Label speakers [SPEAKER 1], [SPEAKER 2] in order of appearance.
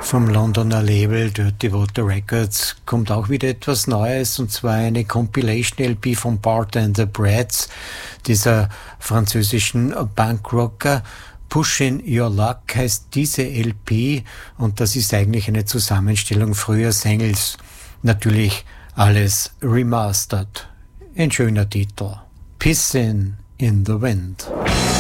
[SPEAKER 1] Vom Londoner Label Dirty Water Records kommt auch wieder etwas Neues, und zwar eine Compilation-LP von Bart and the Brads, dieser französischen Punkrocker. Pushin' Your Luck heißt diese LP, und das ist eigentlich eine Zusammenstellung früher Singles. Natürlich alles remastered. Ein schöner Titel. Pissin' in the Wind.